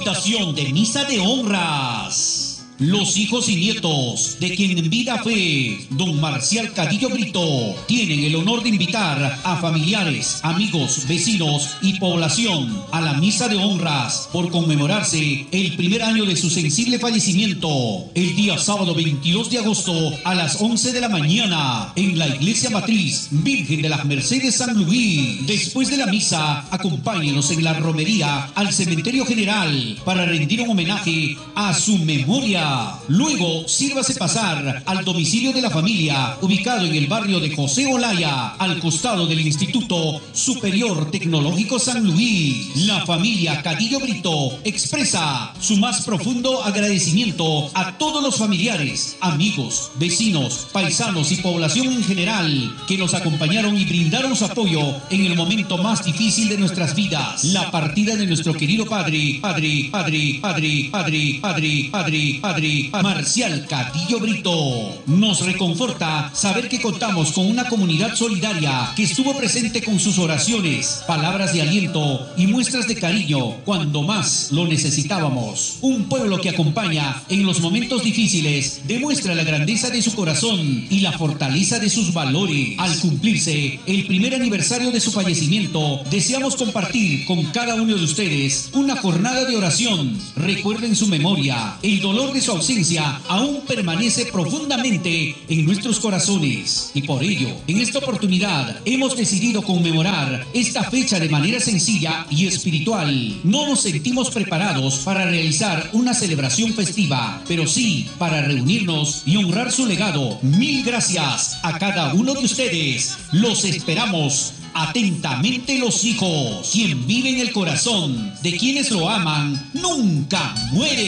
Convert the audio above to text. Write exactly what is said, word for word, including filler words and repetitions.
Invitación de misa de honras. Los hijos y nietos de quien en vida fue don Marcial Cadillo Brito tienen el honor de invitar a familiares, amigos, vecinos y población a la misa de honras por conmemorarse el primer año de su sensible fallecimiento el día sábado veintidós de agosto a las once de la mañana en la iglesia matriz Virgen de las Mercedes San Luis. Después de la misa, acompáñenos en la romería al cementerio general para rendir un homenaje a su memoria. Luego, sírvase pasar al domicilio de la familia, ubicado en el barrio de José Olaya, al costado del Instituto Superior Tecnológico San Luis. La familia Cadillo Brito expresa su más profundo agradecimiento a todos los familiares, amigos, vecinos, paisanos y población en general que nos acompañaron y brindaron su apoyo en el momento más difícil de nuestras vidas. La partida de nuestro querido padre, padre, padre, padre, padre, padre, padre, padre, Marcial Cadillo Brito. Nos reconforta saber que contamos con una comunidad solidaria que estuvo presente con sus oraciones, palabras de aliento y muestras de cariño cuando más lo necesitábamos. Un pueblo que acompaña en los momentos difíciles demuestra la grandeza de su corazón y la fortaleza de sus valores. Al cumplirse el primer aniversario de su fallecimiento, deseamos compartir con cada uno de ustedes una jornada de oración. Recuerden su memoria, el dolor de su ausencia aún permanece profundamente en nuestros corazones y por ello, en esta oportunidad hemos decidido conmemorar esta fecha de manera sencilla y espiritual. No nos sentimos preparados para realizar una celebración festiva, pero sí para reunirnos y honrar su legado. Mil gracias a cada uno de ustedes. Los esperamos. Atentamente, los hijos. Quien vive en el corazón de quienes lo aman nunca muere.